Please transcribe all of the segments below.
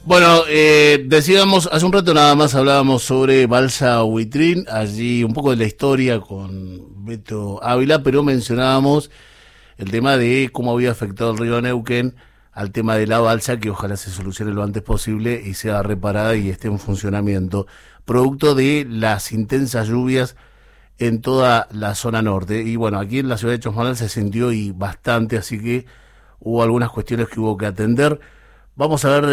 Bueno, decíamos, hace un rato nada más hablábamos sobre Balsa Huitrín, allí un poco de la historia con Beto Ávila, pero mencionábamos el tema de cómo había afectado el río Neuquén al tema de la balsa, que ojalá se solucione lo antes posible y sea reparada y esté en funcionamiento, producto de las intensas lluvias en toda la zona norte. Y bueno, aquí en la ciudad de Chosmalal se sintió y bastante, así que hubo algunas cuestiones que hubo que atender. Vamos a ver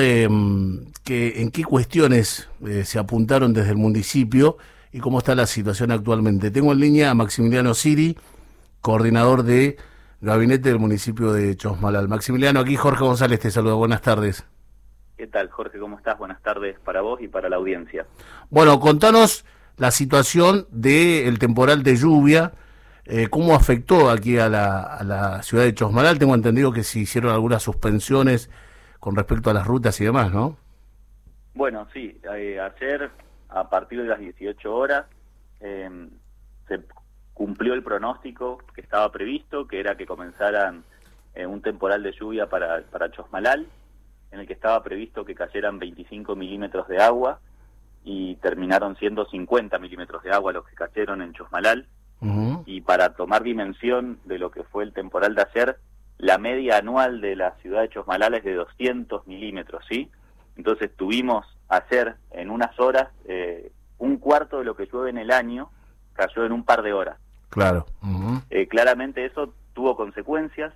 en qué cuestiones se apuntaron desde el municipio y cómo está la situación actualmente. Tengo en línea a Maximiliano Siri, coordinador de gabinete del municipio de Chosmalal. Maximiliano, aquí Jorge González te saluda. Buenas tardes. ¿Qué tal, Jorge? ¿Cómo estás? Buenas tardes para vos y para la audiencia. Bueno, contanos la situación del temporal de lluvia, cómo afectó aquí a la ciudad de Chosmalal. Tengo entendido que se hicieron algunas suspensiones con respecto a las rutas y demás, ¿no? Bueno, sí, ayer a partir de las 18 horas se cumplió el pronóstico que estaba previsto, que era que comenzaran un temporal de lluvia para Chosmalal, en el que estaba previsto que cayeran 25 milímetros de agua y terminaron siendo 50 milímetros de agua los que cayeron en Chosmalal. Y para tomar dimensión de lo que fue el temporal de ayer, la media anual de la ciudad de Chosmalal es de 200 milímetros, ¿sí? Entonces tuvimos ayer, en unas horas, un cuarto de lo que llueve en el año, cayó en un par de horas. Claro. Claramente eso tuvo consecuencias.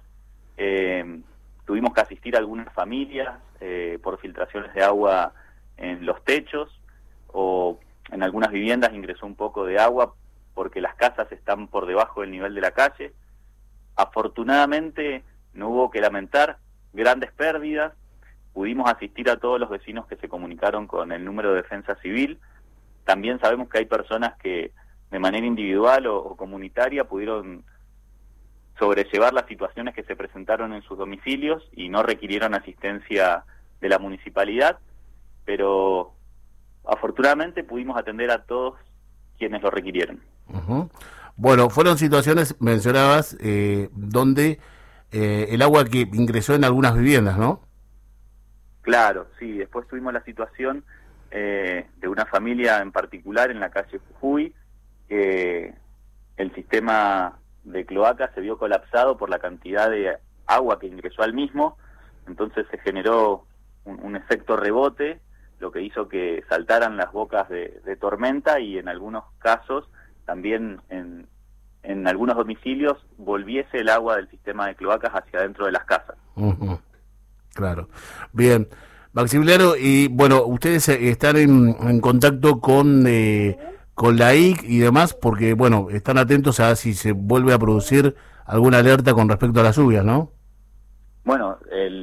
Tuvimos que asistir a algunas familias por filtraciones de agua en los techos, o en algunas viviendas ingresó un poco de agua porque las casas están por debajo del nivel de la calle. Afortunadamente no hubo que lamentar grandes pérdidas. Pudimos asistir a todos los vecinos que se comunicaron con el número de defensa civil. También sabemos que hay personas que de manera individual o comunitaria pudieron sobrellevar las situaciones que se presentaron en sus domicilios y no requirieron asistencia de la municipalidad, pero afortunadamente pudimos atender a todos quienes lo requirieron. Bueno, fueron situaciones, mencionabas, donde el agua que ingresó en algunas viviendas, ¿no? Claro, sí. Después tuvimos la situación de una familia en particular en la calle Jujuy, que el sistema de cloaca se vio colapsado por la cantidad de agua que ingresó al mismo. Entonces se generó un efecto rebote, lo que hizo que saltaran las bocas de tormenta y en algunos casos también en algunos domicilios volviese el agua del sistema de cloacas hacia adentro de las casas. Claro. Bien. Maximiliano, y bueno, ustedes están en contacto con la IC y demás, porque bueno, están atentos a si se vuelve a producir alguna alerta con respecto a las lluvias, ¿no? Bueno,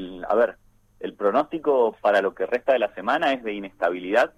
el pronóstico para lo que resta de la semana es de inestabilidad.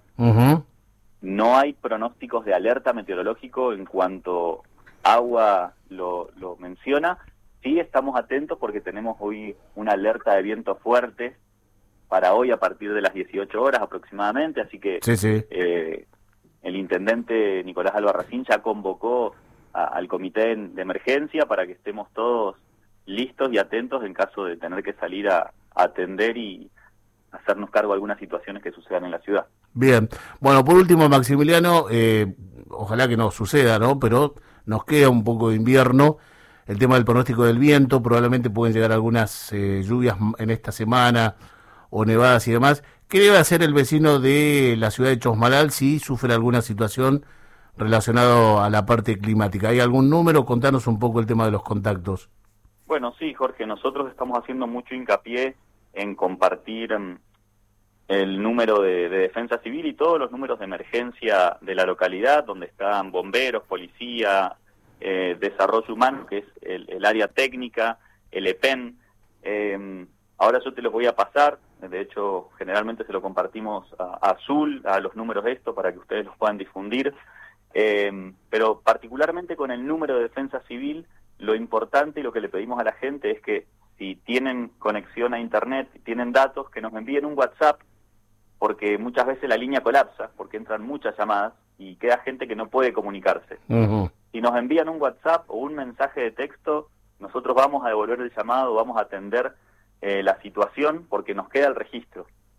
No hay pronósticos de alerta meteorológico en cuanto agua lo menciona. Sí estamos atentos porque tenemos hoy una alerta de viento fuerte para hoy a partir de las 18 horas aproximadamente, así que Sí. El intendente Nicolás Albarracín ya convocó al comité de emergencia para que estemos todos listos y atentos en caso de tener que salir a atender y hacernos cargo de algunas situaciones que sucedan en la ciudad. Bien. Bueno, por último, Maximiliano, ojalá que no suceda, ¿no? Pero nos queda un poco de invierno. El tema del pronóstico del viento, probablemente pueden llegar algunas lluvias en esta semana o nevadas y demás. ¿Qué debe hacer el vecino de la ciudad de Chosmalal si sufre alguna situación relacionada a la parte climática? ¿Hay algún número? Contanos un poco el tema de los contactos. Bueno, sí, Jorge, nosotros estamos haciendo mucho hincapié en compartir el número de defensa civil y todos los números de emergencia de la localidad, donde están bomberos, policía, desarrollo humano, que es el área técnica, el EPEN. Ahora yo te los voy a pasar, de hecho generalmente se lo compartimos a Azul, a los números de esto, para que ustedes los puedan difundir, pero particularmente con el número de defensa civil, lo importante y lo que le pedimos a la gente es que si tienen conexión a internet, si tienen datos, que nos envíen un WhatsApp, porque muchas veces la línea colapsa, porque entran muchas llamadas y queda gente que no puede comunicarse. Si nos envían un WhatsApp o un mensaje de texto, nosotros vamos a devolver el llamado, vamos a atender la situación porque nos queda el registro.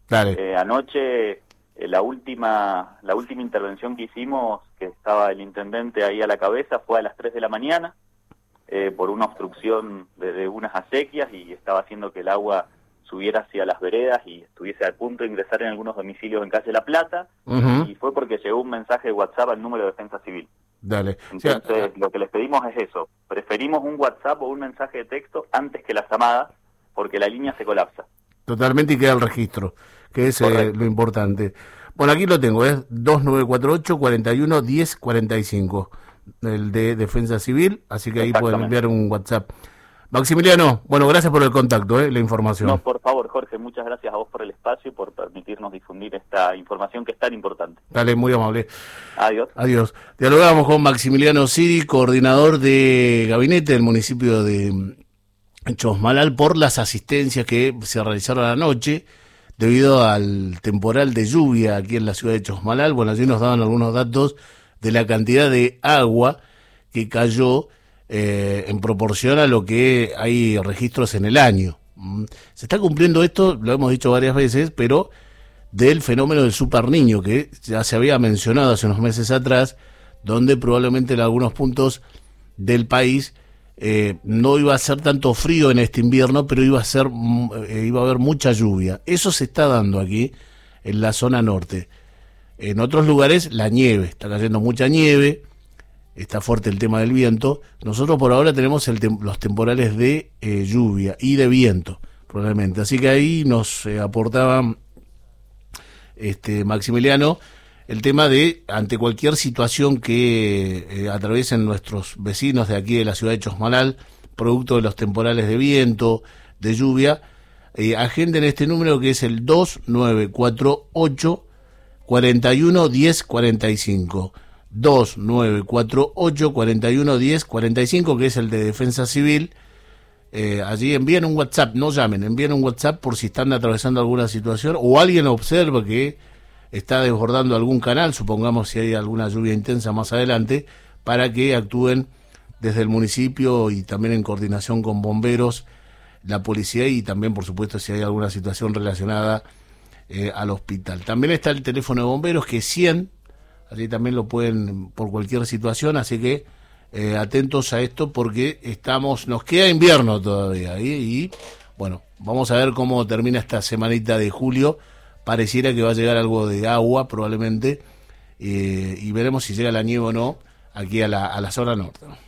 Dale. Anoche, la última intervención que hicimos, que estaba el intendente ahí a la cabeza, fue a las 3 de la mañana, por una obstrucción de unas acequias, y estaba haciendo que el agua subiera hacia las veredas y estuviese al punto de ingresar en algunos domicilios en calle La Plata, y fue porque llegó un mensaje de WhatsApp al número de Defensa Civil. Dale. Entonces, lo que les pedimos es eso, preferimos un WhatsApp o un mensaje de texto antes que las llamadas, porque la línea se colapsa. Totalmente, y queda el registro, que es lo importante. Bueno, aquí lo tengo, es 2948-41-1045, el de Defensa Civil, así que ahí pueden enviar un WhatsApp. Maximiliano, bueno, gracias por el contacto, la información. No, por favor, Jorge, muchas gracias a vos por el espacio y por permitirnos difundir esta información que es tan importante. Dale, muy amable. Adiós. Adiós. Dialogamos con Maximiliano Siri, coordinador de gabinete del municipio de Chosmalal, por las asistencias que se realizaron anoche debido al temporal de lluvia aquí en la ciudad de Chosmalal. Bueno, allí nos daban algunos datos de la cantidad de agua que cayó en proporción a lo que hay registros en el año. Se está cumpliendo esto, lo hemos dicho varias veces, pero del fenómeno del Super Niño, que ya se había mencionado hace unos meses atrás, donde probablemente en algunos puntos del país no iba a ser tanto frío en este invierno, pero iba a haber mucha lluvia. Eso se está dando aquí en la zona norte. En otros lugares la nieve, está cayendo mucha nieve, está fuerte el tema del viento. Nosotros por ahora tenemos los temporales de lluvia y de viento, probablemente. Así que ahí nos aportaba Maximiliano el tema de, ante cualquier situación que atraviesen nuestros vecinos de aquí de la ciudad de Chosmalal, producto de los temporales de viento, de lluvia, agenden este número que es el 2948 41 10 45. 2948 41 10 45, que es el de Defensa Civil. Allí envíen un WhatsApp, no llamen, envíen un WhatsApp por si están atravesando alguna situación o alguien observa que está desbordando algún canal, supongamos si hay alguna lluvia intensa más adelante, para que actúen desde el municipio y también en coordinación con bomberos, la policía y también, por supuesto, si hay alguna situación relacionada al hospital. También está el teléfono de bomberos, que es 100, allí también lo pueden por cualquier situación, así que atentos a esto porque nos queda invierno todavía y bueno, vamos a ver cómo termina esta semanita de julio. Pareciera que va a llegar algo de agua probablemente y veremos si llega la nieve o no aquí a la zona norte.